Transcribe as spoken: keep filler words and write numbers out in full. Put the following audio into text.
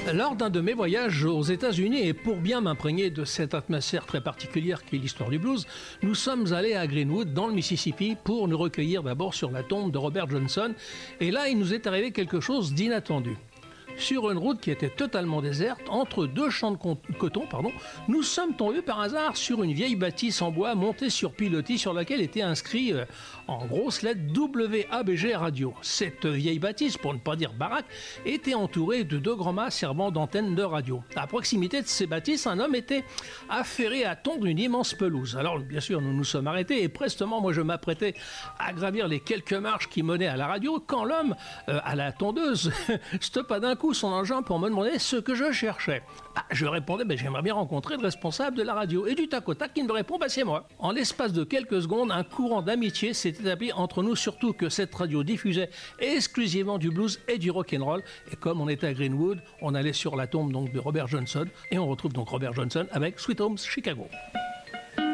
Lors d'un de mes voyages aux États-Unis, et pour bien m'imprégner de cette atmosphère très particulière qui est l'histoire du blues, nous sommes allés à Greenwood, dans le Mississippi, pour nous recueillir d'abord sur la tombe de Robert Johnson. Et là, il nous est arrivé quelque chose d'inattendu. Sur une route qui était totalement déserte, entre deux champs de coton, pardon, nous sommes tombés par hasard sur une vieille bâtisse en bois montée sur pilotis sur laquelle était inscrit euh, en grosses lettres W A B G Radio. Cette vieille bâtisse, pour ne pas dire baraque, était entourée de deux grands mâts servant d'antennes de radio. À proximité de ces bâtisses, un homme était affairé à tondre une immense pelouse. Alors bien sûr, nous nous sommes arrêtés et prestement, moi je m'apprêtais à gravir les quelques marches qui menaient à la radio quand l'homme, euh, à la tondeuse, stoppa d'un coup son engin pour me demander ce que je cherchais. Ah, je répondais, ben, j'aimerais bien rencontrer le responsable de la radio. Et du tac au tac, il me répond, bah, c'est moi. En l'espace de quelques secondes, un courant d'amitié s'est établi entre nous, surtout que cette radio diffusait exclusivement du blues et du rock'n'roll. Et comme on était à Greenwood, on allait sur la tombe donc, de Robert Johnson, et on retrouve donc Robert Johnson avec Sweet Home Chicago.